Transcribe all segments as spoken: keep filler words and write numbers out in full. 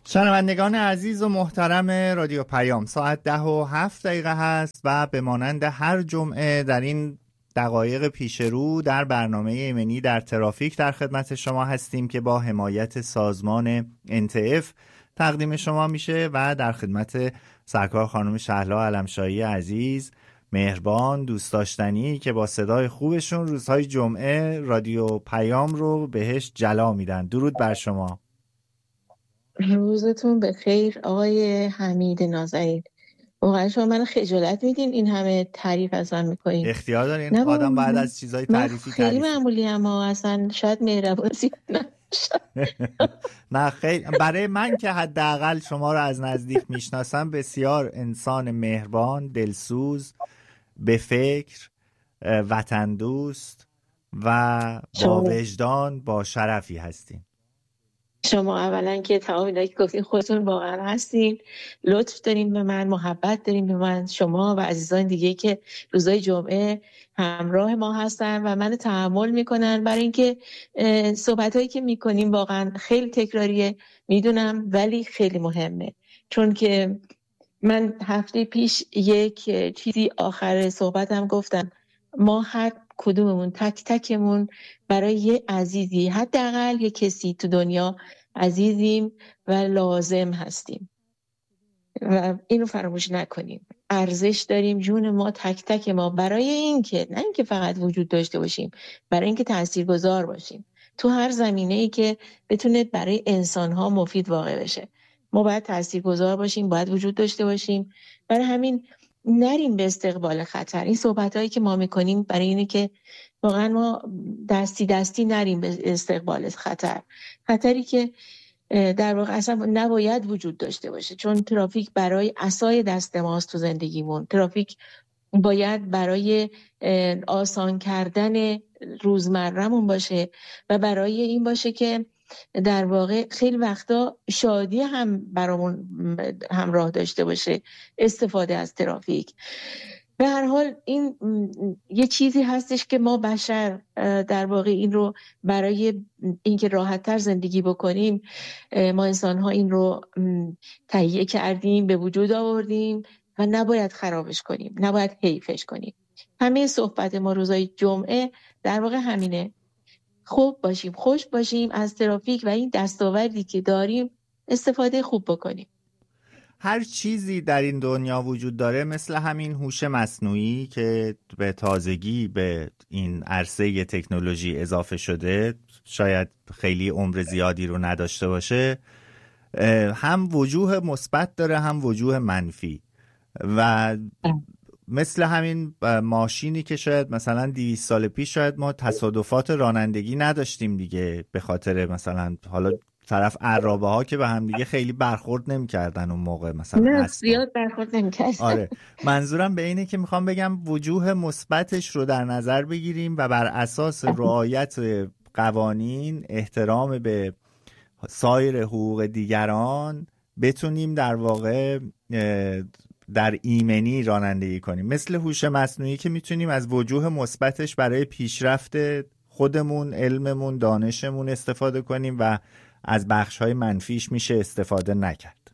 شنوندگان عزیز و محترم رادیو پیام، ساعت ده و هفت دقیقه هست و به مانند هر جمعه در این دقایق پیش رو در برنامه ایمنی در ترافیک در خدمت شما هستیم که با حمایت سازمان ان تی اف تقدیم شما میشه و در خدمت سرکار خانم شهلا علمشاهی عزیز، مهربان، دوست داشتنی که با صدای خوبشون روزهای جمعه رادیو پیام رو بهش جلا میدن. درود بر شما. روزتون بخیر آقای حمید نازنین. واقعا شما من خجالت میدین این همه تعریف از من میکنین. اختیار دارین، آدم بعد از چیزای تعریفی خیلی تعریف معمولی اما اصلا شاید مهربانی نه خیلی، برای من که حداقل شما رو از نزدیک میشناسم بسیار انسان مهربان، دلسوز، به فکر، وطن دوست و با وجدان، با شرفی هستین. شما اولا که تمام اینایی که گفتین خودتون واقعا هستین، لطف دارین به من، محبت دارین به من، شما و عزیزان دیگه که روزای جمعه همراه ما هستن و منو تحمل میکنن، برای اینکه صحبتایی که میکنیم واقعا خیلی تکراریه میدونم ولی خیلی مهمه. چون که من هفته پیش یک چیزی آخر صحبتم گفتم، ما هر کدوممون تک تکمون برای یه عزیزی، حداقل یه کسی تو دنیا عزیزیم و لازم هستیم و اینو فراموش نکنیم. ارزش داریم، جون ما تک تک ما، برای اینکه نه اینکه فقط وجود داشته باشیم، برای اینکه تاثیرگذار باشیم تو هر زمینه‌ای که بتونه برای انسان‌ها مفید واقع بشه. ما باید تاثیرگذار باشیم، باید وجود داشته باشیم. برای همین نریم به استقبال خطر. این صحبتایی که ما میکنیم برای اینه که واقعا ما دستی دستی نریم به استقبال خطر، خطری که در واقع اصلا نباید وجود داشته باشه. چون ترافیک برای عصای دست ماست تو زندگیمون. ترافیک باید برای آسان کردن روزمره‌مون باشه و برای این باشه که در واقع خیلی وقتا شادی هم برامون همراه داشته باشه استفاده از ترافیک. به هر حال این یه چیزی هستش که ما بشر در واقع این رو برای اینکه راحت‌تر زندگی بکنیم، ما انسان‌ها این رو تهیه کردیم، به وجود آوردیم و نباید خرابش کنیم، نباید حیفش کنیم. همه صحبت ما روزای جمعه در واقع همینه، خوب باشیم، خوش باشیم از ترافیک و این دستاوردی که داریم استفاده خوب بکنیم. هر چیزی در این دنیا وجود داره، مثل همین هوش مصنوعی که به تازگی به این عرصه تکنولوژی اضافه شده، شاید خیلی عمر زیادی رو نداشته باشه، هم وجوه مثبت داره هم وجوه منفی. و مثل همین ماشینی که شاید مثلا دویست سال پیش شاید ما تصادفات رانندگی نداشتیم دیگه، به خاطر مثلا حالا طرف عرابه ها که به هم دیگه خیلی برخورد نمی‌کردن اون موقع، مثلا نه زیاد برخورد نمی‌کردن. آره، منظورم به اینه که میخوام بگم وجوه مثبتش رو در نظر بگیریم و بر اساس رعایت قوانین، احترام به سایر حقوق دیگران بتونیم در واقع در ایمنی رانندگی کنیم. مثل هوش مصنوعی که میتونیم از وجوه مثبتش برای پیشرفت خودمون، علممون، دانشمون استفاده کنیم و از بخش‌های منفیش میشه استفاده نکرد.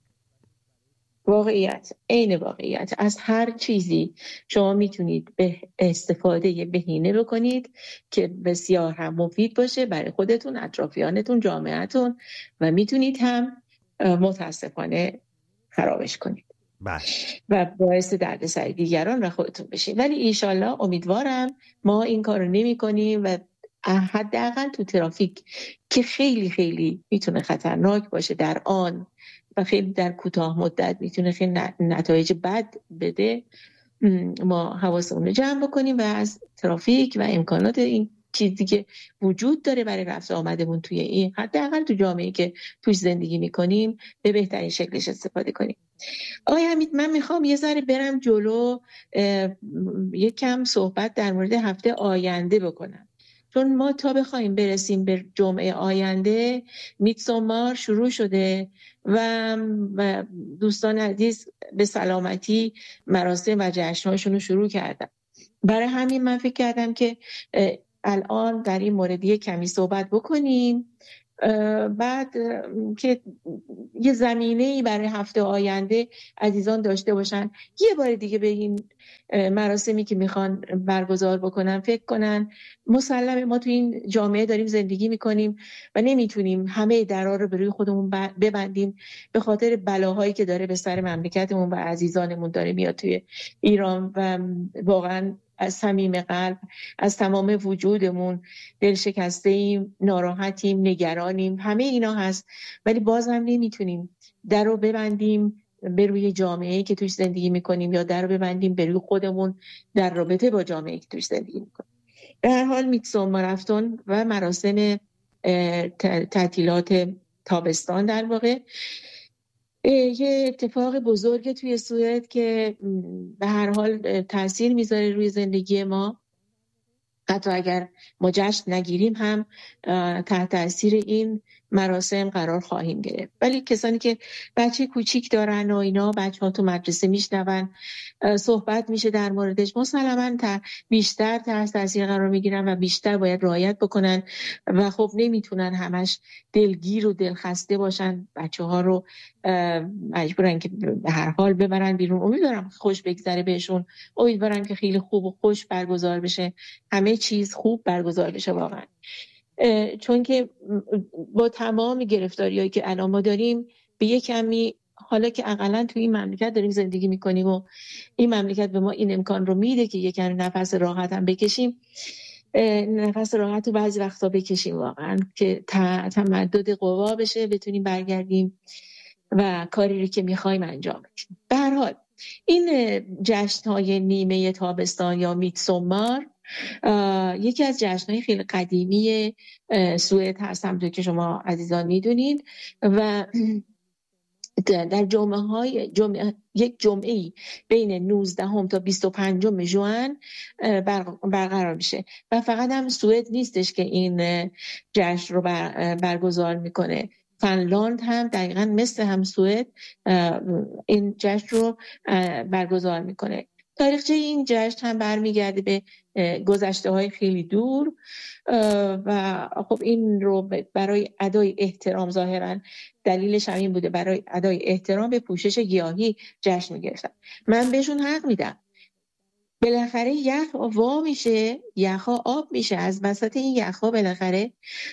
واقعیت، عین واقعیت. از هر چیزی شما میتونید به استفاده بهینه بکنید که بسیار هم مفید باشه برای خودتون، اطرافیانتون، جامعهتون، و میتونید هم متاسفانه خرابش کنید بله. و باعث دردسر دیگران و خودتون بشید. ولی انشالله امیدوارم ما این کار رو نمی کنیم و حداقل تو ترافیک که خیلی خیلی میتونه خطرناک باشه در آن و خیلی در کوتاه مدت میتونه خیلی نتایج بد بده، ما حواسمون رو جمع بکنیم و از ترافیک و امکانات این چیزی که وجود داره برای رفت آمدمون توی این حداقل تو جامعه‌ای که توش زندگی میکنیم به بهترین شکلش استفاده کنیم. آقای حمید، من میخوام یه ذره برم جلو، یک کم صحبت در مورد هفته آینده بکنم، چون ما تا بخوایم برسیم به جمعه آینده میتسومار شروع شده و دوستان عزیز به سلامتی مراسم و جشن‌هاشون رو شروع کردن. برای همین من فکر کردم که الان در این مورد کمی صحبت بکنیم بعد که یه زمینه‌ای برای هفته آینده عزیزان داشته باشن، یه بار دیگه به این مراسمی که میخوان برگزار بکنن فکر کنن. مسلمه ما تو این جامعه داریم زندگی میکنیم و نمیتونیم همه درا رو به روی خودمون ببندیم به خاطر بلاهایی که داره به سر مملکتمون و عزیزانمون داره میاد توی ایران. و واقعا از صمیم قلب از تمام وجودمون دل شکسته ایم، ناراحتیم، نگرانیم، همه اینا هست، ولی باز هم نمیتونیم در رو ببندیم به روی جامعه‌ای که توش زندگی میکنیم یا در رو ببندیم به روی خودمون در رابطه با جامعه‌ای که توش زندگی میکنیم. به هر حال میتسومار افتون و مراسم تعطیلات تابستان در واقع یه اتفاق بزرگ توی سوئد که به هر حال تاثیر میذاره روی زندگی ما. حتی اگر ما جشن نگیریم هم تحت تاثیر این مراسم قرار خواهیم گرفت. ولی کسانی که بچه کوچیک دارن و اینا، بچه ها تو مدرسه میشنون صحبت میشه در موردش، مسلماً بیشتر تحت تاثیر قرار میگیرن و بیشتر باید رعایت بکنن و خب نمیتونن همش دلگیر و دلخسته باشن. بچه ها رو مجبورن که به هر حال ببرن بیرون. امیدوارم خوش بگذره بهشون، امیدوارم که خیلی خوب و خوش برگزار بشه، همه چیز خوب برگزار بشه واقعا. چون که با تمام گرفتاریایی که الان ما داریم به یک کمی، حالا که اقلا توی این مملکت داریم زندگی میکنیم و این مملکت به ما این امکان رو میده که یک کمی نفس راحت هم بکشیم، نفس راحت رو بعضی وقتا بکشیم واقعا که تمدد قوا بشه، بتونیم برگردیم و کاری رو که میخوایم انجام بدیم. به هر حال این جشن‌های نیمه تابستان یا میتسومار یکی از جشن‌های خیلی قدیمی سوئد هست، همونطور که شما عزیزان میدونید، و در جمعه های جمعه یک جمعه‌ای بین نوزدهم تا بیست و پنجم ژوئن برقرار میشه و فقط هم سوئد نیستش که این جشن رو بر برگزار میکنه. فنلاند هم دقیقاً مثل هم سوئد این جشن رو برگزار میکنه. تاریخچه این جشن هم برمیگرده به گذشته های خیلی دور و خب این رو برای ادای احترام، ظاهراً دلیلش همین بوده، برای ادای احترام به پوشش گیاهی جشن میگرفتن. من بهشون حق میدم، بالاخره یخ وا میشه، یخها آب میشه، از وسط این یخها بالاخره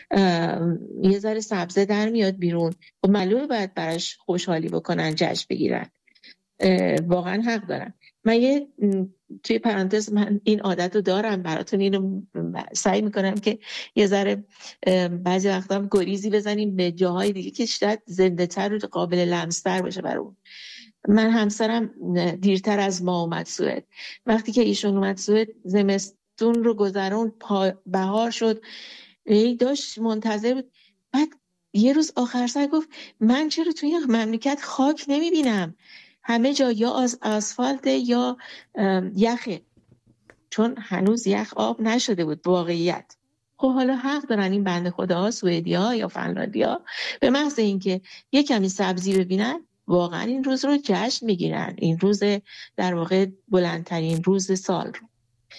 یه ذره سبزه در میاد بیرون و معلومه باید براش خوشحالی بکنن، جشن بگیرن. واقعا حق دارن. من یه توی پرانتز من این عادت رو دارم براتون، اینو سعی میکنم که یه ذره بعضی وقتا هم گریزی بزنیم به جاهای دیگه که شاید زنده تر و قابل لمس تر باشه برامون. من همسرم دیرتر از ما اومد سوئد. وقتی که ایشون اومد سوئد زمستون رو گذرون، بهار شد، داشت منتظر بود. بعد یه روز آخر سر گفت من چرا توی این مملکت خاک نمیبینم؟ همه جا یا از آسفالت یا یخه، چون هنوز یخ آب نشده بود واقعیت. خب حالا حق دارن این بنده خداها، سوئدی‌ها یا فنلاندی‌ها، به محض اینکه یه کمی سبزی ببینن واقعا این روز رو جشن میگیرن، این روز در واقع بلندترین روز سال رو.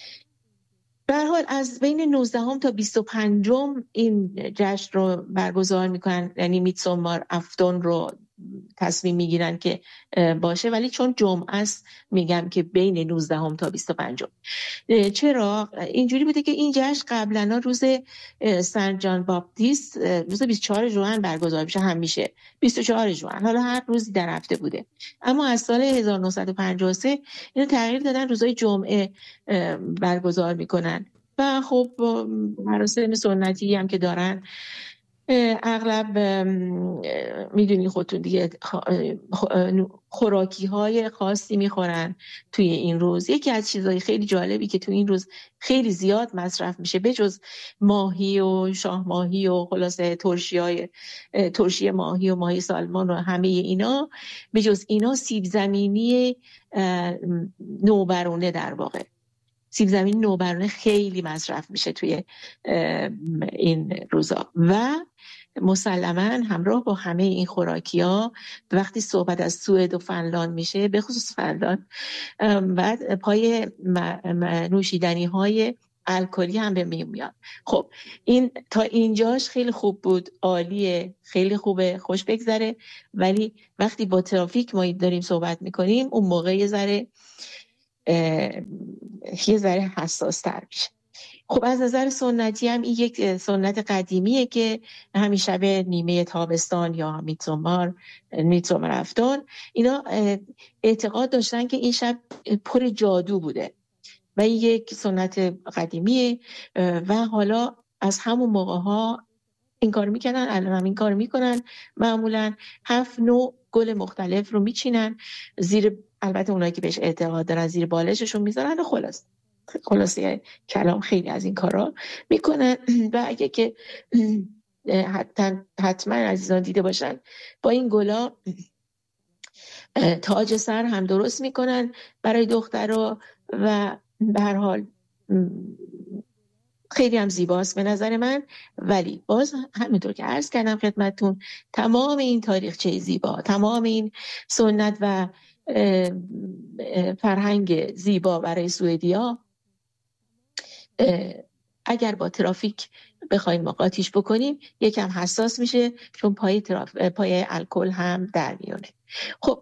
به هر حال از بین نوزدهم تا بیست و پنجم این جشن رو برگزار میکنن، یعنی میتسومار افتون رو تصمیم میگیرن که باشه، ولی چون جمعه است میگم که بین نوزدهم تا بیست و پنجم. چرا اینجوری بوده که این جشن قبلا روز سنت جان باپتیست روز بیست و چهارم ژوئن برگزار میشه، همیشه بیست و چهارم ژوئن، حالا هر روزی در هفته بوده، اما از سال هزار و نهصد و پنجاه و سه اینو تغییر دادن، روزهای جمعه برگزار میکنن و خب مراسم سنتی هم که دارن اغلب میدونی خودتون دیگه خوراکی های خاصی میخورن توی این روز. یکی از چیزهای خیلی جالبی که توی این روز خیلی زیاد مصرف میشه به جز ماهی و شاه ماهی و خلاصه ترشی های ترشی ماهی و ماهی سالمون و همه اینا، به جز اینا سیب زمینی نوبرونه، در واقع سیب زمینی نوبرونه خیلی مصرف میشه توی این روزا و مسلماً همراه با همه این خوراکی‌ها وقتی صحبت از سوئد و فنلاند میشه، به خصوص فنلاند، بعد پای نوشیدنی‌های الکلی هم به میاد. خب این تا اینجاش خیلی خوب بود، عالیه، خیلی خوبه، خوش بگذره. ولی وقتی با ترافیک ما داریم صحبت میکنیم اون موقع یه ذره یه ذره حساس تر میشه. خب از نظر سنتی هم این یک سنت قدیمیه که همین شب نیمه تابستان یا میتسومار میتسومار افتون اینا اعتقاد داشتن که این شب پر جادو بوده و این یک سنت قدیمیه و حالا از همون موقع ها این کار میکنن، الان هم این کار میکنن. معمولا هفت نوع گل مختلف رو میچینن زیر، البته اونایی که بهش اعتقاد دارن زیر بالششون میذارن و خلاص خلاصه کلام خیلی از این کارا میکنن. و اگه که حتما عزیزان دیده باشن با این گلا تاج سر هم درست میکنن برای دخترها و به هر حال خیلی هم زیباست به نظر من. ولی باز همینطور که عرض کردم خدمتتون تمام این تاریخچه زیبا، تمام این سنت و فرهنگ زیبا برای سوئدیا اگر با ترافیک بخوایم ما قاطیش بکنیم یکم حساس میشه، چون پای تراف... پای الکل هم در میونه. خب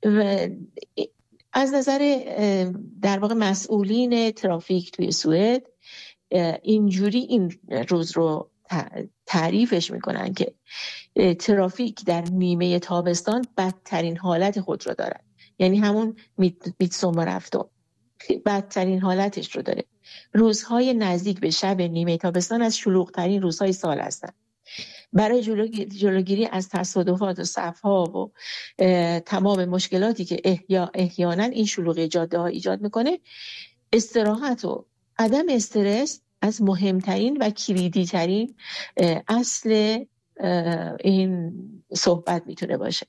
از نظر در واقع مسئولین ترافیک توی سوئد اینجوری این روز رو تعریفش میکنن که ترافیک در نیمه تابستان بدترین حالت خود رو داره، یعنی همون میتسومار افتون بدترین حالتش رو داره. روزهای نزدیک به شب نیمه تابستان از شلوغ‌ترین روزهای سال هستند. برای جلوگیری از تصادفات و صف‌ها و تمام مشکلاتی که احیا احیانا این شلوغی جاده ها ایجاد میکنه، استراحت و عدم استرس از مهمترین و کلیدی ترین اصل این صحبت میتونه باشه.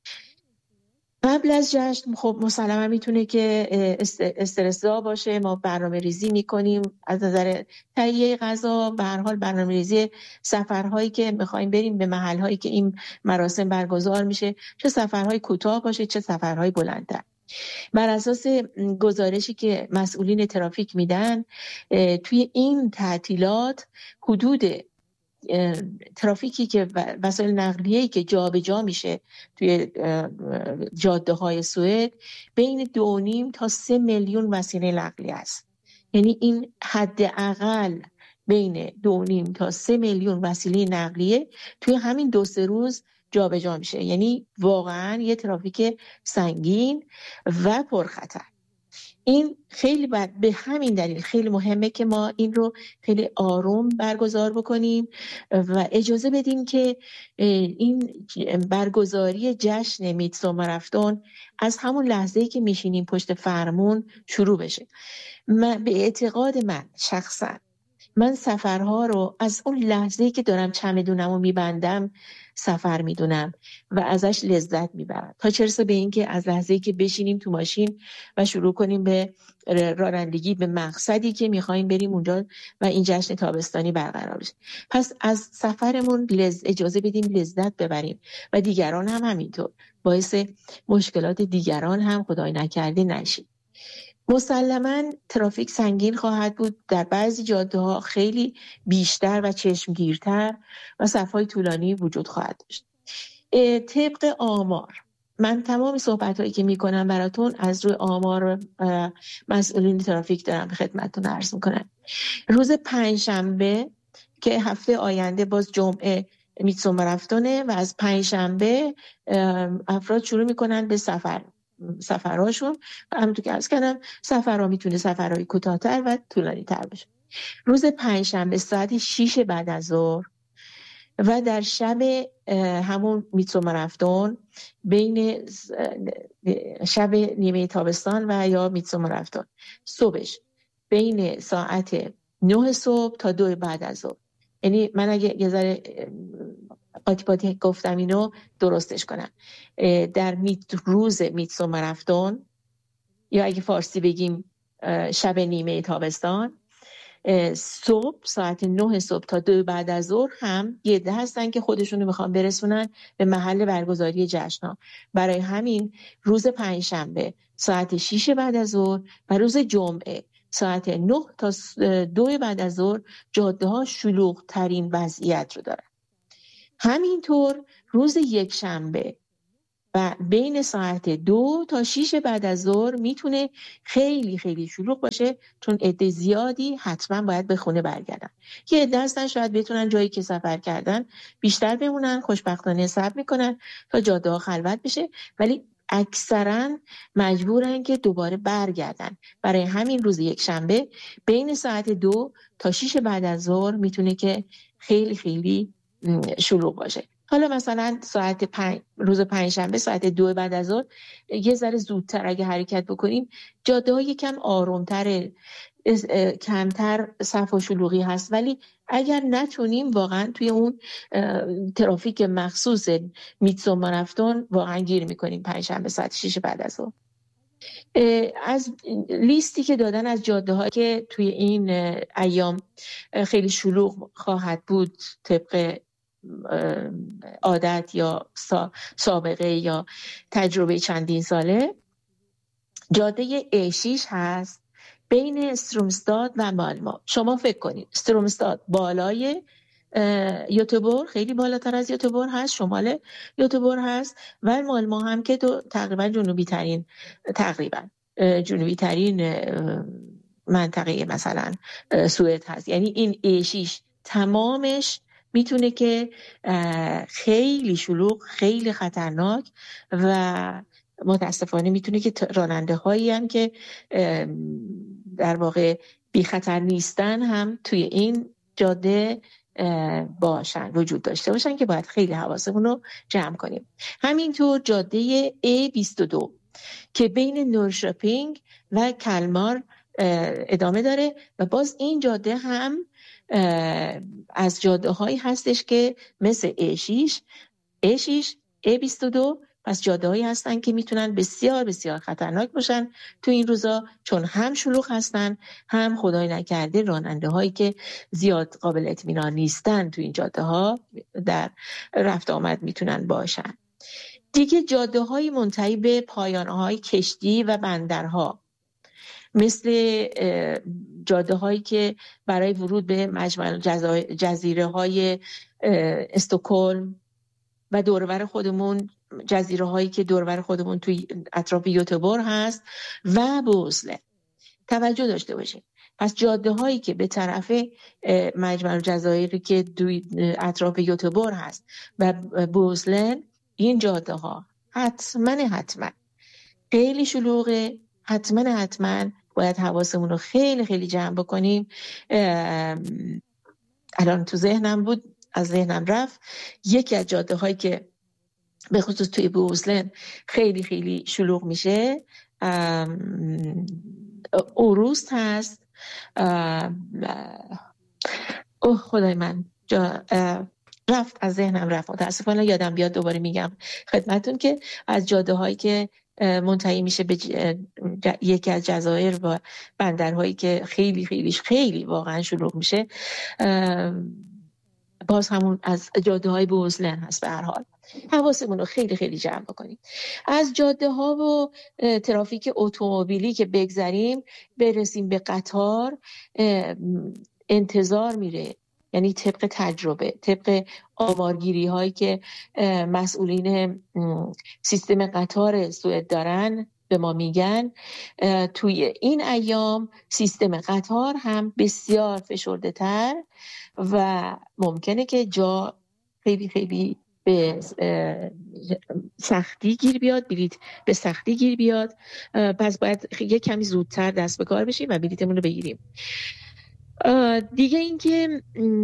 قبل از جشن خب مسلما میتونه که استرس‌زا باشه، ما برنامه ریزی میکنیم از نظر تهیه غذا، به هر حال برنامه ریزی سفرهایی که میخوایم بریم به محلهایی که این مراسم برگزار میشه، چه سفرهای کوتاه باشه چه سفرهای بلندتر. بر اساس گزارشی که مسئولین ترافیک میدن توی این تعطیلات حدود ترافیکی که وسایل نقلیه‌ای که جابجا میشه توی جاده های سوئد بین دو و نیم تا سه میلیون وسیله نقلیه است. یعنی این حداقل بین دو و نیم تا سه میلیون وسیله نقلیه توی همین دو سه روز جابجا میشه. یعنی واقعا یه ترافیک سنگین و پرخطر. این خیلی بد. به همین دلیل خیلی مهمه که ما این رو خیلی آروم برگزار بکنیم و اجازه بدیم که این برگزاری جشن میتسومار افتون از همون لحظه‌ای که میشینیم پشت فرمون شروع بشه. من به اعتقاد من شخصا من سفرها رو از اون لحظه‌ای که دارم چمدونمو میبندم سفر میدونم و ازش لذت میبرم، تا چه رسه به این که از لحظه‌ای که بشینیم تو ماشین و شروع کنیم به رانندگی به مقصدی که میخوایم بریم اونجا و این جشن تابستانی برقرار بشه. پس از سفرمون لز... اجازه بدیم لذت ببریم و دیگران هم همینطور، باعث مشکلات دیگران هم خدای نکرده نشیم. مسلماً ترافیک سنگین خواهد بود، در بعضی جاده ها خیلی بیشتر و چشمگیرتر و صف‌های طولانی وجود خواهد داشت. طبق آمار، من تمام صحبت هایی که می کنم براتون از روی آمار مسئولین ترافیک دارم به خدمتتون عرض میکنم. روز پنجشنبه که هفته آینده باز جمعه میتسومار افتونه و از پنجشنبه افراد شروع میکنن به سفر سفرهاشون. همونطور که عرض کردم سفرها میتونه سفرهای کوتاه‌تر و طولانی تر باشه. روز پنجشنبه ساعت شش بعد از ظهر و در شب همون میتسومار افتون بین شب نیمه تابستان و یا میتسومار افتون صبحش بین ساعت نه صبح تا دو بعد از ظهر. یعنی من اگه یه ذره قاطی پاتی گفتم اینو درستش کنم، در میت روز میتسومار افتون یا اگه فارسی بگیم شب نیمه تابستان صبح ساعت نه صبح تا دو بعد از ظهر هم یه ده هستن که خودشونو میخوان برسونن به محل برگزاری جشن‌ها. برای همین روز پنجشنبه ساعت شش بعد از ظهر و روز جمعه ساعت نه تا دو بعد از ظهر جاده ها شلوغ ترین وضعیت رو دارن. همینطور روز یک شنبه و بین ساعت دو تا شیش بعد از ظهر میتونه خیلی خیلی شلوغ باشه، چون عده زیادی حتما باید به خونه برگردن. که عده هستن شاید بتونن جایی که سفر کردن بیشتر بمونن، خوشبختانه صبر میکنن تا جاده ها خلوت بشه، ولی اکثرا مجبورن که دوباره برگردن. برای همین روز یک شنبه بین ساعت دو تا شیش بعد از ظهر میتونه که خیلی خیلی شلوغ باشه. حالا مثلا ساعت پنج روز پنجشنبه ساعت دو بعد از ظهر یه ذره زودتر اگه حرکت بکنیم جاده ها یکم آرومتره، کمتر صف و شلوغی هست، ولی اگر نتونیم واقعا توی اون ترافیک مخصوص میتسوما رفتن واقعا گیر میکنیم پنجشنبه ساعت شش بعد از ظهر. از لیستی که دادن از جاده ها که توی این ایام خیلی شلوغ خواهد بود طبق عادت یا سابقه یا تجربه چندین ساله، جاده ای شش هست بین استرومستاد و مالما. شما فکر کنید استرومستاد بالای یوتبور، خیلی بالاتر از یوتبور هست، شمال یوتبور هست، و مالما هم که تو تقریبا جنوبی ترین تقریبا جنوبی ترین منطقه مثلا سوئد هست. یعنی این ای شش تمامش میتونه که خیلی شلوغ، خیلی خطرناک و متاسفانه میتونه که راننده هایی هم که در واقع بی خطر نیستن هم توی این جاده باشن، وجود داشته باشن که باید خیلی حواسمون رو جمع کنیم. همینطور جاده ای بیست و دو که بین نورشاپینگ و کلمار ادامه داره و باز این جاده هم از جاده هایی هستش که مثل ای شش، ای شش، ای بیست و دو، پس جاده هایی هستن که میتونن بسیار بسیار خطرناک باشن تو این روزا، چون هم شلوغ هستن، هم خدای نکرده راننده هایی که زیاد قابل اطمینان نیستن تو این جاده ها در رفت آمد میتونن باشن. دیگه جاده های منتهی به پایانه های کشتی و بندرها، مثل جاده هایی که برای ورود به مجمع جزیره های استکهلم و دوربر خودمون، جزیره هایی که دوربر خودمون توی اطراف یوتبور هست و بوزلن توجه داشته باشیم. پس جاده هایی که به طرف مجمع جزایری که توی اطراف یوتبور هست و بوزلن، این جاده ها حتما حتما خیلی شلوغه، حتما حتما باید حواسمون رو خیلی خیلی جمع بکنیم. الان تو ذهنم بود، از ذهنم رفت، یکی از جاده هایی که به خصوص توی بوزلن خیلی خیلی شلوغ میشه اوروست هست. اوه خدای من جا رفت از ذهنم رفت، متاسفانه یادم بیاد دوباره میگم خدمتون که از جاده هایی که منتهی میشه به یکی از جزایر و بندرهایی که خیلی خیلی خیلی واقعا شلوغ میشه، باز همون از جاده های بوزلن هست. به هر حال حواسمون رو خیلی خیلی جمع بکنیم. از جاده ها و ترافیک اتومبیلی که بگذریم برسیم به قطار، انتظار میره، یعنی طبق تجربه، طبق آمارگیری هایی که مسئولین سیستم قطار سوئد دارن به ما میگن، توی این ایام سیستم قطار هم بسیار فشرده تر و ممکنه که جا خیلی خیلی به سختی گیر بیاد، بلیت به سختی گیر بیاد. پس باید یک کمی زودتر دست به کار بشیم و بلیتمون رو بگیریم. دیگه این که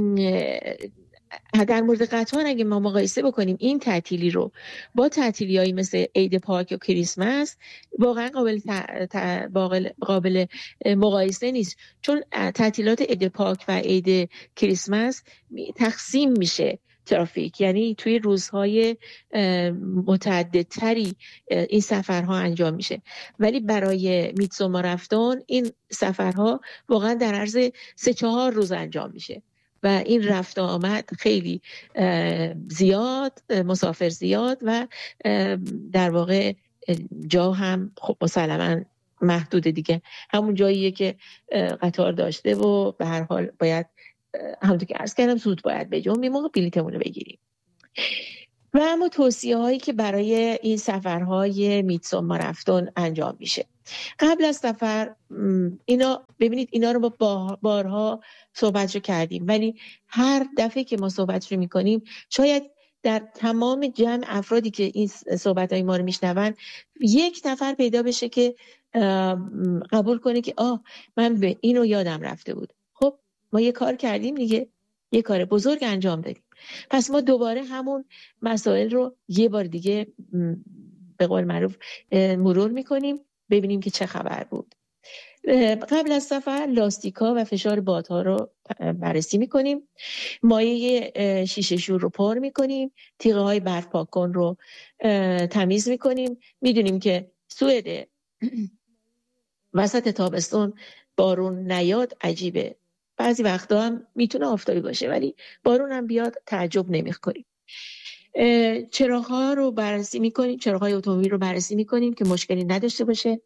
در مورد قطار اگه ما مقایسه بکنیم این تعطیلی رو با تعطیلیایی مثل عید پاک و کریسمس، واقعا قابل قابل قابل مقایسه نیست، چون تعطیلات عید پاک و عید کریسمس تقسیم میشه ترافیک، یعنی توی روزهای متعددتری این سفرها انجام میشه، ولی برای میتسوما رفتن این سفرها واقعا در عرض سه چهار روز انجام میشه و این رفت و آمد خیلی زیاد، مسافر زیاد و در واقع جا هم خب مسلماً محدود دیگه، همون جاییه که قطار داشته و به هر حال باید همونطور که عرض کردم زود باید بجنبیم، این موقع بلیتمون رو بگیریم. و اما توصیه هایی که برای این سفرهای میتسومار افتون انجام میشه قبل از سفر، اینا ببینید اینا رو با بارها صحبت رو کردیم، ولی هر دفعه که ما صحبت رو میکنیم شاید در تمام جمع افرادی که این صحبت های ما رو میشنون یک نفر پیدا بشه که قبول کنه که آه من به اینو یادم رفته بود. خب ما یه کار کردیم دیگه، یه کار بزرگ انجام دادیم، پس ما دوباره همون مسائل رو یه بار دیگه به قول معروف مرور میکنیم، ببینیم که چه خبر بود. قبل از سفر لاستیکا و فشار بادها رو بررسی میکنیم، مایع شیشه شور رو پر میکنیم، تیغه های برف پاک کن رو تمیز میکنیم. میدونیم که سوئد وسط تابستون بارون نیاد عجیبه، بعضی وقتا هم میتونه آفتابی باشه ولی بارون هم بیاد تعجب نمیکنیم. چراغ‌ها رو بررسی میکنیم، چراغ‌های اتومبیل رو بررسی میکنیم که مشکلی نداشته باشه.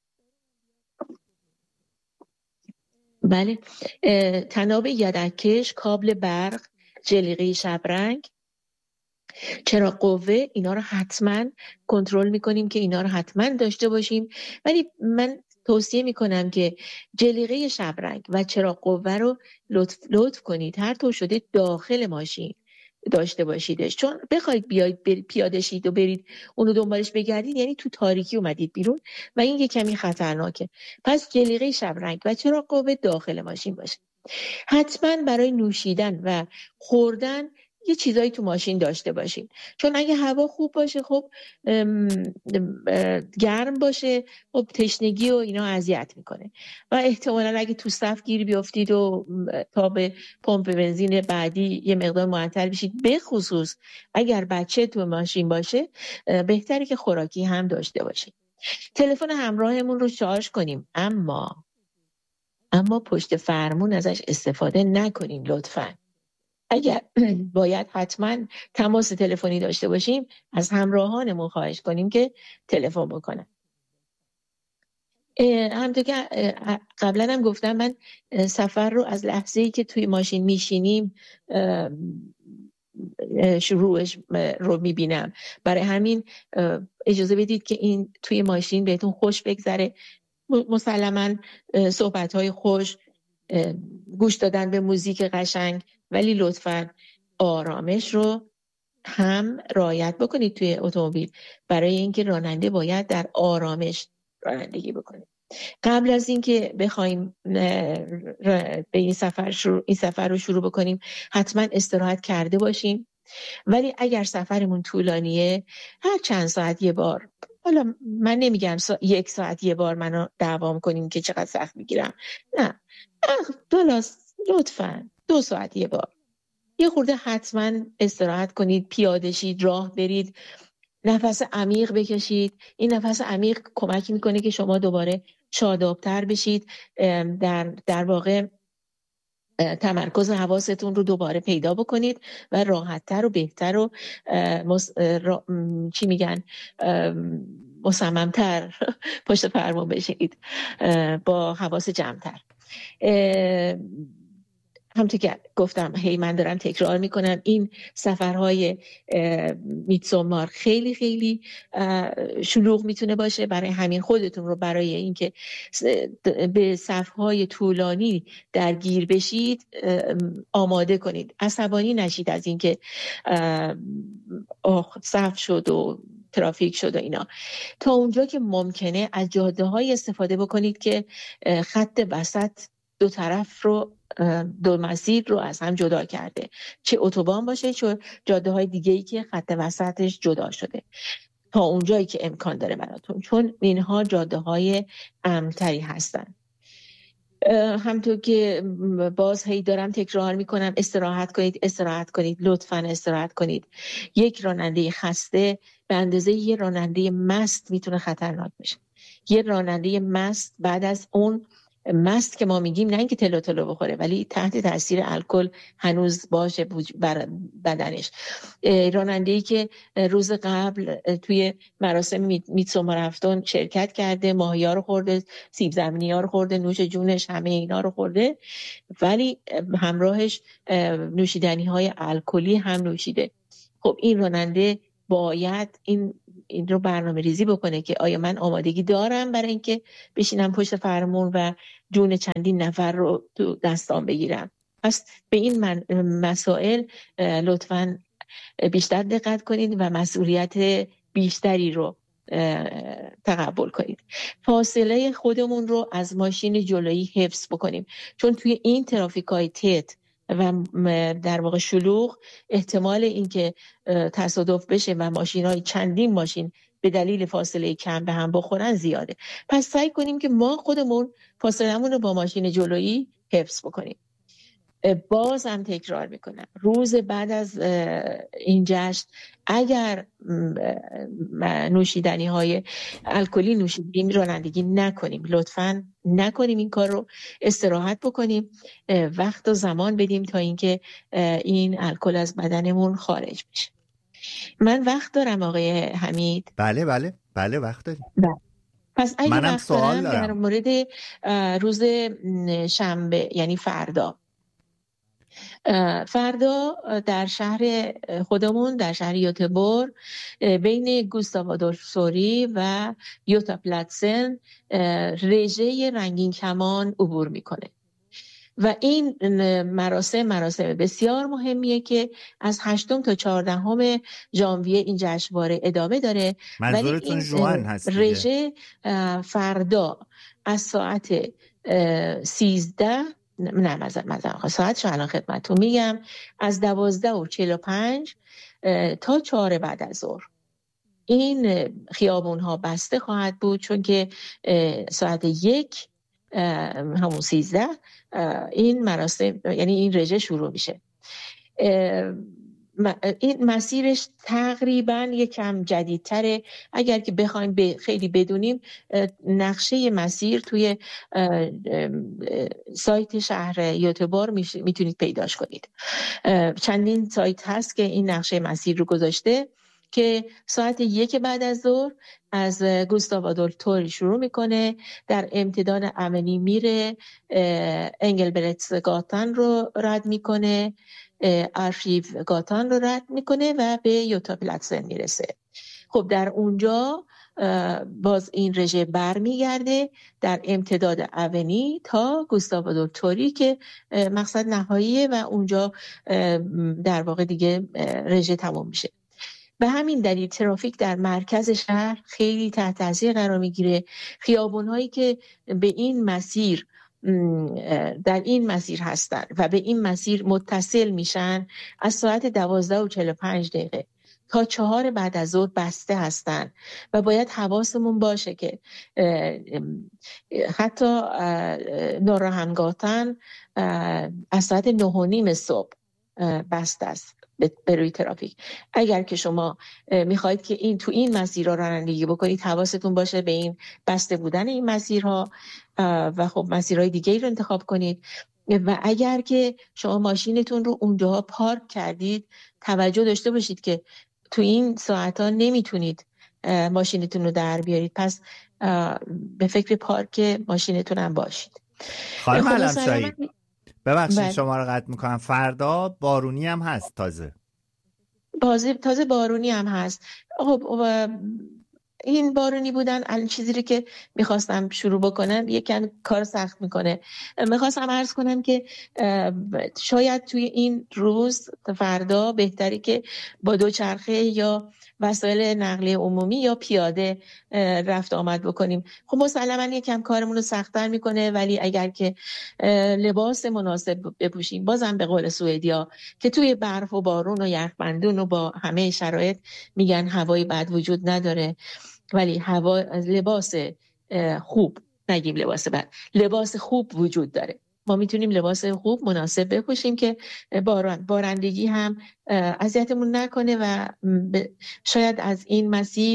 بله، تناب یدککش، کابل برق، جلیقه شبرنگ، چراغ قوه، اینا رو حتما کنترل میکنیم که اینا رو حتما داشته باشیم. ولی من توصیه میکنم که جلیقه شبرنگ و چراغ قوه رو لطف, لطف کنید هر طور شده داخل ماشین داشته باشیدش، چون بخواید بیاید پیاده شید و برید اونو دنبالش بگردید یعنی تو تاریکی اومدید بیرون و این یه کمی خطرناکه. پس جلیقه شبرنگ و چراغ قوه داخل ماشین باشه. حتما برای نوشیدن و خوردن یه چیزایی تو ماشین داشته باشین، چون اگه هوا خوب باشه خب گرم باشه خب تشنگی و اینا اذیت میکنه و احتمالاً اگه تو صف گیر بیافتید و تا به پمپ بنزین بعدی یه مقدار معطل بشید، به خصوص اگر بچه تو ماشین باشه بهتره که خوراکی هم داشته باشید. تلفن همراهمون رو شارژ کنیم، اما اما پشت فرمون ازش استفاده نکنیم لطفاً. اگر باید حتما تماس تلفنی داشته باشیم از همراهانمون خواهش کنیم که تلفن بکنن. همونطور که قبلا هم گفتم من سفر رو از لحظه‌ای که توی ماشین میشینیم شروعش رو میبینم، برای همین اجازه بدید که این توی ماشین بهتون خوش بگذره. مسلماً صحبت‌های خوش، گوش دادن به موزیک قشنگ، ولی لطفاً آرامش رو هم رعایت بکنید توی اتومبیل، برای اینکه راننده باید در آرامش رانندگی بکنه. قبل از اینکه بخوایم به این سفر شروع این سفر رو شروع بکنیم حتما استراحت کرده باشیم. ولی اگر سفرمون طولانیه هر چند ساعت یه بار، حالا من نمیگم سا... یک ساعت یه بار منو دوام کنیم که چقدر سخت میگیرم، نه دولاس لطفاً دو ساعت یه بار یه خورده حتما استراحت کنید، پیاده شید، راه برید، نفس عمیق بکشید. این نفس عمیق کمک میکنه که شما دوباره شادابتر بشید، در در واقع تمرکز حواستون رو دوباره پیدا بکنید و راحتتر و بهتر و مس... را... چی میگن مصممتر پشت فرمون بشید با حواس جمعتر. همونطور که گفتم هی من دارم تکرار میکنم، این سفرهای میتسومار خیلی خیلی شلوغ میتونه باشه، برای همین خودتون رو برای اینکه به صفهای طولانی درگیر بشید آماده کنید. عصبانی نشید از اینکه صف شد و ترافیک شد و اینا. تا اونجا که ممکنه از جاده های استفاده بکنید که خط وسط دو طرف رو دو مسیر رو از هم جدا کرده، چه اتوبان باشه چه جاده های دیگه‌ای که خط وسطش جدا شده، تا اونجایی که امکان داره براتون، چون اینها جاده های امن‌تری هستن. همونطور که باز هی دارم تکرار میکنم، استراحت کنید استراحت کنید لطفاً استراحت کنید. یک راننده خسته به اندازه یه راننده مست میتونه خطرناک بشه. یه راننده مست بعد از اون مست که ما میگیم، نه اینکه تلو تلو بخوره، ولی تحت تاثیر الکل هنوز باشه بر بدنش. راننده‌ای که روز قبل توی مراسم میتسوما رفتن شرکت کرده، ماهی‌ها رو خورده، سیب زمینی‌ها رو خورده، نوش جونش همه اینا رو خورده، ولی همراهش نوشیدنی‌های الکلی هم نوشیده. خب این راننده باید این این رو برنامه ریزی بکنه که آیا من آمادگی دارم برای اینکه بشینم پشت فرمون و جون چندین نفر رو تو دستام بگیرم. پس به این من مسائل لطفاً بیشتر دقت کنید و مسئولیت بیشتری رو تقبل کنید. فاصله خودمون رو از ماشین جلویی حفظ بکنیم، چون توی این ترافیک‌های تیت و در واقع شلوغ احتمال اینکه تصادف بشه و ماشین‌های چندین ماشین به دلیل فاصله کم به هم بخورن زیاده. پس سعی کنیم که ما خودمون فاصله‌مون رو با ماشین جلویی حفظ بکنیم. باز هم تکرار میکنم، روز بعد از این جشن اگر نوشیدنی های الکلی نوشیدیم رانندگی نکنیم، لطفاً نکنیم این کار رو، استراحت بکنیم، وقت و زمان بدیم تا اینکه این الکل از بدنمون خارج بشه. من وقت دارم آقای حمید؟ بله بله بله وقت داریم. پس اگه منم وقت سوال دارم در مورد روز شنبه یعنی فردا فردا در شهر خودمون، در شهر یوتبور، بین گوستاو آدولف سوری و یوتا پلاتسن رژه رنگین کمان عبور میکنه و این مراسم مراسم بسیار مهمیه که از هشتم تا چهاردهم ژانویه این جشنواره ادامه داره. منظورتون جوان هست دیگه. رژه فردا از ساعت سیزده نه مزد مزد ساعتشو الان خدمتتون میگم، از دوازده و چهل و پنج تا چهار بعد از ظهر این خیابون ها بسته خواهد بود، چون که ساعت یک همون سیزده این مراسم یعنی این رژه شروع میشه. این مسیرش تقریبا یکم جدیدتره. اگر که بخوایم ب... خیلی بدونیم، نقشه مسیر توی سایت شهر یوتبور میتونید پیداش کنید. چندین سایت هست که این نقشه مسیر رو گذاشته که ساعت یک بعد از ظهر از گوستاو آدولف توری شروع میکنه، در امتداد امنی میره، انگلبرتس گاتان رو رد میکنه، آرشیو گاتان رو رد میکنه و به یوتا پلاتسن میرسه. خب در اونجا باز این رژه بر میگرده در امتداد اونی تا گوستاو آدولف توری که مقصد نهاییه و اونجا در واقع دیگه رژه تموم میشه. به همین دلیل ترافیک در مرکز شهر خیلی تحت تاثیر قرار میگیره. خیابون‌هایی که به این مسیر در این مسیر هستن و به این مسیر متصل میشن از ساعت دوازده و چهل و پنج دقیقه تا چهار بعد از ظهر بسته هستن و باید حواسمون باشه که حتی نوراهنگاتن از ساعت نه و نیم صبح بسته است به روی ترافیک. اگر که شما میخواید که این تو این مسیرها رانندگی بکنید، حواستون باشه به این بسته بودن این مسیرها و خب مسیرهای دیگه رو انتخاب کنید. و اگر که شما ماشینتون رو اونجا پارک کردید، توجه داشته باشید که تو این ساعتها نمیتونید ماشینتون رو در بیارید، پس به فکر پارک ماشینتون هم باشید. خانم علمشاهی ببخشید بله. شما رو قطع میکنم. فردا بارونی هم هست، تازه بازی تازه بارونی هم هست. خب این بارونی بودن الان چیزی رو که میخواستم شروع بکنم یکم کار سخت میکنه. میخواستم عرض کنم که شاید توی این روز فردا بهتری که با دوچرخه یا وسایل نقلیه عمومی یا پیاده رفت آمد بکنیم. خب مسلماً یکم کارمون رو سخت‌تر میکنه، ولی اگر که لباس مناسب بپوشیم، بازم به قول سوئدیا که توی برف و بارون و یخبندون و با همه شرایط میگن هوای بد وجود نداره، ولی هوا لباس خوب، نگیم لباس بد، لباس خوب وجود داره. ما میتونیم لباس خوب مناسب بپوشیم که باران بارندگی هم اذیتمون نکنه و شاید از این مسیر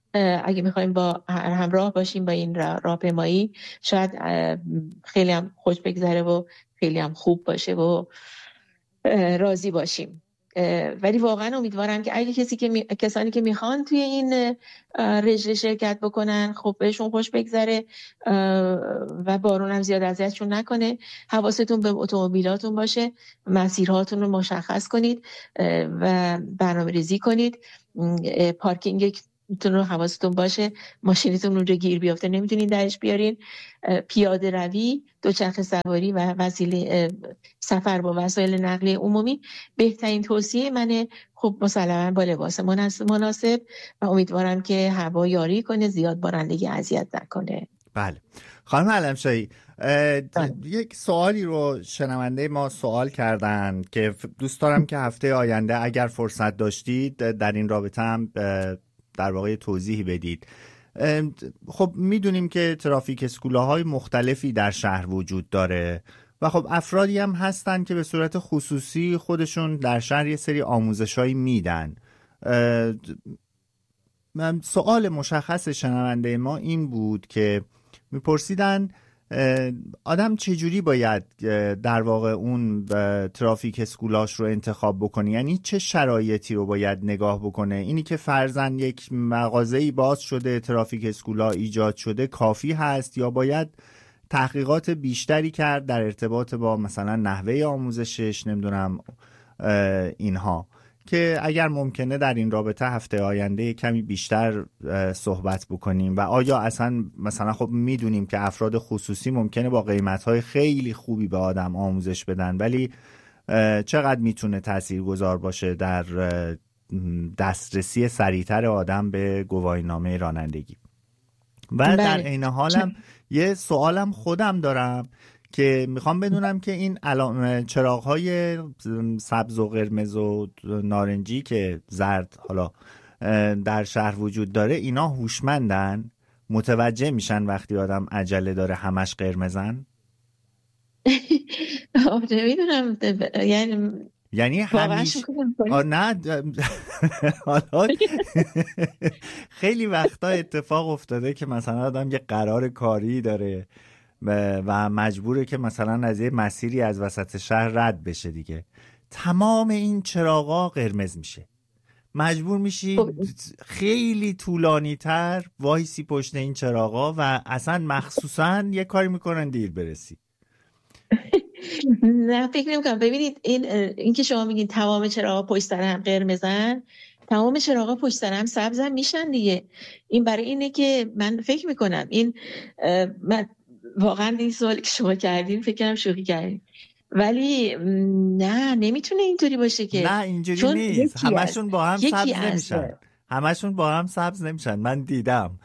اگه میخوایم با همراه باشیم با این راهپیمایی شاید خیلی هم خوش بگذره و خیلی هم خوب باشه و راضی باشیم. ولی واقعا امیدوارم که اگه کسی که می... کسانی که میخوان توی این رژه شرکت بکنن خب بهشون خوش بگذره و بارون هم زیاد اذیتشون نکنه. حواستون به اتومبیلاتون باشه، مسیرهاتون رو مشخص کنید و برنامه‌ریزی کنید. پارکینگ تون رو حواستون باشه، ماشینتون اونجا گیر بیافته نمیتونین درش بیارین. پیاده روی، دوچرخه سواری و وسیله سفر با وسایل نقلیه عمومی بهترین توصیه منه. خب مسلما با لباس مناسب و امیدوارم که هوا یاری کنه، زیاد بارندگی اذیت نکنه. بله خانم علمشاهی، یک سوالی رو شنونده ما سوال کردن که دوست دارم که هفته آینده اگر فرصت داشتید در این رابطه هم در واقع توضیحی بدید. خب میدونیم که ترافیک اسکولاهای مختلفی در شهر وجود داره و خب افرادی هم هستن که به صورت خصوصی خودشون در شهر یه سری آموزشایی میدن. سوال مشخص شنونده ما این بود که میپرسیدن آدم چجوری باید در واقع اون ترافیک اسکولاش رو انتخاب بکنه، یعنی چه شرایطی رو باید نگاه بکنه؟ اینی که فرضاً یک مغازه‌ای باز شده، ترافیک اسکولا ایجاد شده کافی هست یا باید تحقیقات بیشتری کرد در ارتباط با مثلا نحوه آموزشش، نمیدونم اینها، که اگر ممکنه در این رابطه هفته آینده کمی بیشتر صحبت بکنیم. و آیا اصلا مثلا خب میدونیم که افراد خصوصی ممکنه با قیمت‌های خیلی خوبی به آدم آموزش بدن، ولی چقدر میتونه تاثیرگذار باشه در دسترسی سریعتر آدم به گواهینامه رانندگی؟ و در عین حالم یه سوالم خودم دارم که میخوام بدونم که این علائم چراغ‌های سبز و قرمز و نارنجی که زرد حالا در شهر وجود داره، اینا هوشمندن؟ متوجه میشن وقتی آدم عجله داره همش قرمزن؟ نمیدونم یعنی یعنی همیشه نه حالا خیلی وقتا اتفاق افتاده که مثلا آدم یه قرار کاری داره و مجبوره که مثلا از یه مسیری از وسط شهر رد بشه دیگه، تمام این چراغا قرمز میشه، مجبور میشی خیلی طولانی تر وایسی پشت این چراغا و اصلا مخصوصا یه کاری میکنن دیر برسی. نه فکر نمیکنم. ببینید این این که شما میگین تمام چراغا پشت سر هم قرمزن، تمام چراغا پشت سر هم سبز هم میشن دیگه. این برای اینه که من فکر میکنم این من واقعا این سوالی که شما کردین فکر کنم شوخی کردین، ولی نه نمیتونه اینطوری باشه که نه اینجوری نیست. همشون با هم سبز نمیشن، همشون با هم سبز نمیشن، من دیدم.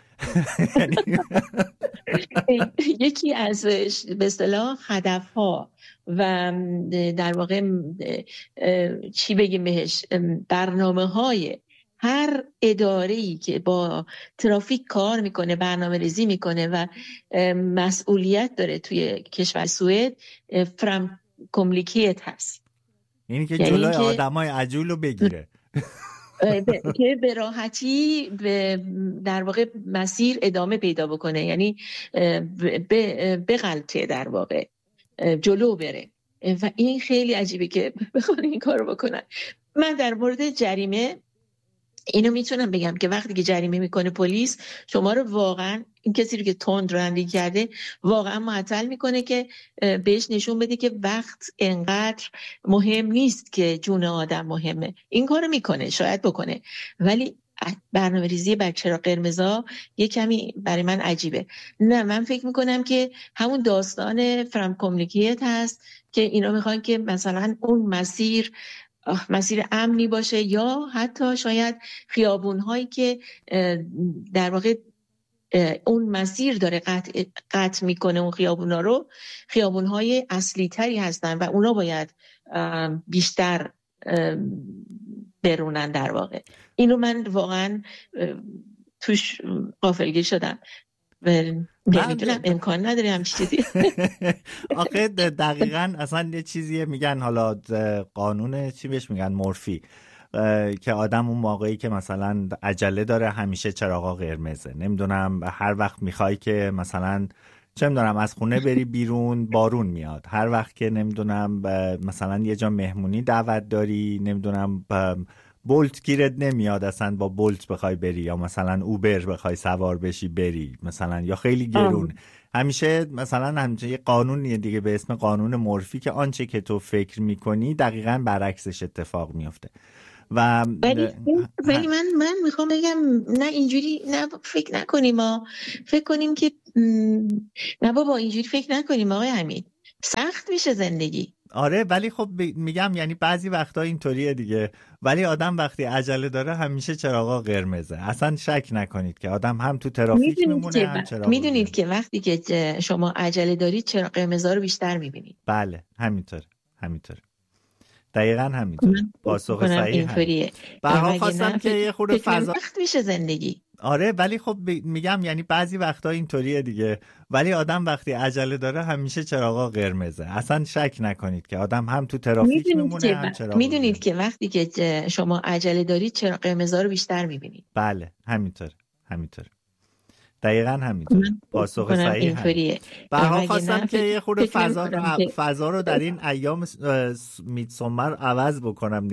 یکی از به اصطلاح هدفها و در واقع چی بگیم بهش، برنامه‌های هر اداره‌ای که با ترافیک کار میکنه، برنامه ریزی میکنه و مسئولیت داره توی کشور سوئد، فرام کملیکیت هست، یعنی که جلوی یعنی آدمای عجول رو بگیره که به راحتی به در واقع مسیر ادامه پیدا بکنه، یعنی به غلطه در واقع جلو بره. و این خیلی عجیبه که بخوان این کارو بکنن. من در مورد جریمه اینو میتونم بگم که وقتی که جریمه میکنه پلیس شما رو، واقعا این کسی رو که تند رانندگی کرده واقعا معطل میکنه که بهش نشون بده که وقت انقدر مهم نیست که جون آدم مهمه. این کارو میکنه، شاید بکنه، ولی برنامه ریزی بر چراغ قرمزا یه کمی برای من عجیبه. نه من فکر میکنم که همون داستان فرام کملیکیت هست که اینا میخوان که مثلا اون مسیر مسیر امنی باشه، یا حتی شاید خیابون هایی که در واقع اون مسیر داره قطع, قطع میکنه اون خیابون ها رو، خیابون های اصلی تری هستن و اونا باید بیشتر برونن در واقع. اینو من واقعا توش غافلگیر شدم و نمیدونم، امکان نداره همچی چیزی. آخه دقیقاً اصلا یه چیزیه میگن، حالا قانون چی بهش میگن، مورفی، که آدم اون موقعی که مثلا عجله داره همیشه چراغا قرمزه، نمیدونم هر وقت میخوای که مثلا چه میدونم از خونه بری بیرون بارون میاد، هر وقت که نمیدونم مثلا یه جا مهمونی دعوت داری نمیدونم بولت گیرت نمیاد اصلا با بولت بخوای بری، یا مثلا اوبر بخوای سوار بشی بری مثلا، یا خیلی گرون. همیشه مثلا همیشه یه قانونیه دیگه به اسم قانون مورفی که آنچه که تو فکر میکنی دقیقاً برعکسش اتفاق میفته. و ولی ولی من من میخوام بگم نه اینجوری نه فکر نکنیم، ما فکر کنیم که نه بابا اینجوری فکر نکنیم آقای حمید، سخت میشه زندگی. آره ولی خب میگم یعنی بعضی وقتا اینطوریه دیگه، ولی آدم وقتی عجله داره همیشه چراغا قرمزه، اصلا شک نکنید که آدم هم تو ترافیک میمونه هم چراغا. میدونید که وقتی که شما عجله دارید چراغ قرمزا رو بیشتر میبینید. بله همینطوره همینطوره دقیقاً همینطوره. پاسخ صحیح همینطوره. برای خواستم که یه خورده فضا وقت میشه زندگی. آره ولی خب میگم یعنی بعضی وقتا اینطوریه دیگه، ولی آدم وقتی عجله داره همیشه چراغا قرمزه، اصلا شک نکنید که آدم هم تو ترافیک میمونه هم چراغا. میدونید که وقتی که شما عجله دارید چراغ قرمزا رو بیشتر میبینید. بله همینطوره همینطوره دقیقاً همینطوره. پاسخ صحیح همینطوره. برای خواستم که یه خورده فضا رو فضا رو در این ایام میدسومر عوض بکنم.